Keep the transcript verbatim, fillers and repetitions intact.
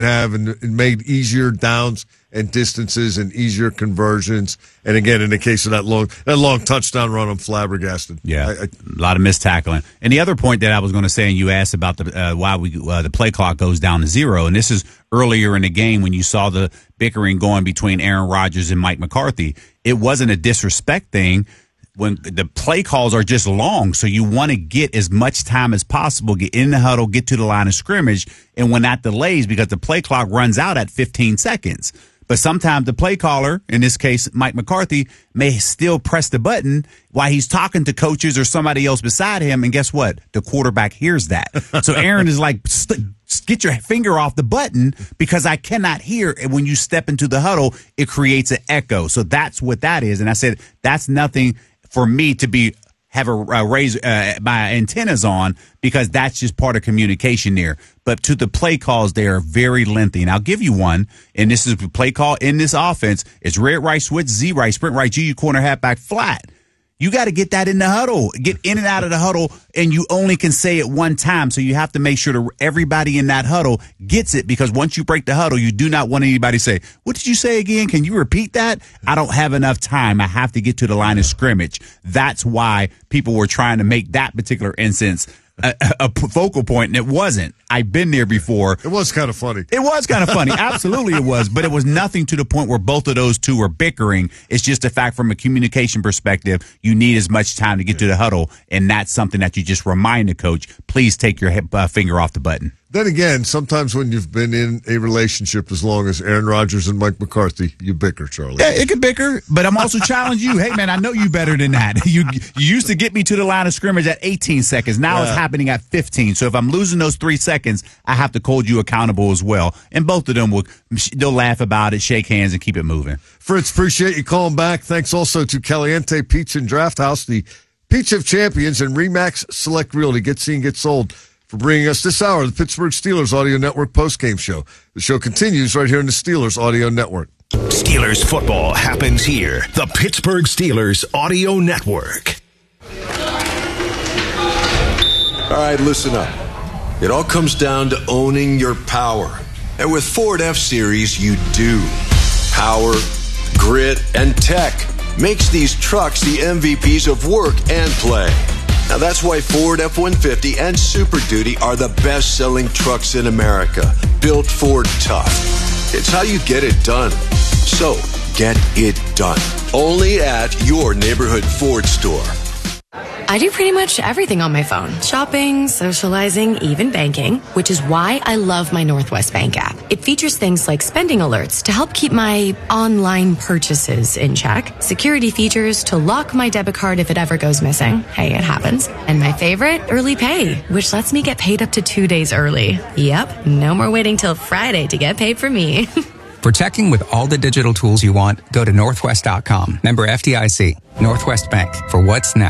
have and it made easier downs and distances and easier conversions. And again, in the case of that long that long touchdown run, I'm flabbergasted. Yeah, I, I, a lot of missed tackling. And the other point that I was going to say, and you asked about the uh, why we uh, the play clock goes down to zero, and this is earlier in the game when you saw the bickering going between Aaron Rodgers and Mike McCarthy. It wasn't a disrespect thing. When the play calls are just long, so you want to get as much time as possible, get in the huddle, get to the line of scrimmage, and when that delays, because the play clock runs out at fifteen seconds. But sometimes the play caller, in this case Mike McCarthy, may still press the button while he's talking to coaches or somebody else beside him, and guess what? The quarterback hears that. So Aaron is like, st- get your finger off the button because I cannot hear. And when you step into the huddle, it creates an echo. So that's what that is. And I said, that's nothing for me to be have a, a raise uh, my antennas on, because that's just part of communication there. But to the play calls, they are very lengthy. And I'll give you one. And this is the play call in this offense. It's red right switch, Z right, sprint right, G U corner halfback flat. You got to get that in the huddle, get in and out of the huddle, and you only can say it one time. So you have to make sure that everybody in that huddle gets it, because once you break the huddle, you do not want anybody to say, what did you say again? Can you repeat that? I don't have enough time. I have to get to the line of scrimmage. That's why people were trying to make that particular instance a, a focal point, and it wasn't. I've been there before. It was kind of funny. It was kind of funny. Absolutely it was. But it was nothing to the point where both of those two were bickering. It's just a fact from a communication perspective, you need as much time to get to the huddle, and that's something that you just remind the coach, please take your hip, uh, finger off the button. Then again, sometimes when you've been in a relationship as long as Aaron Rodgers and Mike McCarthy, you bicker, Charlie. Yeah, it can bicker, but I'm also challenging you. Hey, man, I know you better than that. You you used to get me to the line of scrimmage at eighteen seconds. Now yeah. It's happening at fifteen. So if I'm losing those three seconds, I have to hold you accountable as well. And both of them will they'll laugh about it, shake hands, and keep it moving. Fritz, appreciate you calling back. Thanks also to Caliente Pizza and Draft House, the Pizza of Champions, and Remax Select Realty. Get seen, get sold, for bringing us this hour of the Pittsburgh Steelers Audio Network postgame show. The show continues right here in the Steelers Audio Network. Steelers football happens here. The Pittsburgh Steelers Audio Network. All right, listen up. It all comes down to owning your power. And with Ford F-Series, you do. Power, grit, and tech makes these trucks the M V Ps of work and play. Now that's why Ford F one fifty and Super Duty are the best-selling trucks in America. Built Ford tough. It's how you get it done. So, get it done. Only at your neighborhood Ford store. I do pretty much everything on my phone. Shopping, socializing, even banking, which is why I love my Northwest Bank app. It features things like spending alerts to help keep my online purchases in check, security features to lock my debit card if it ever goes missing. Hey, it happens. And my favorite, Early Pay, which lets me get paid up to two days early. Yep, no more waiting till Friday to get paid for me. For checking with all the digital tools you want, go to northwest dot com. Member F D I C. Northwest Bank. For what's next.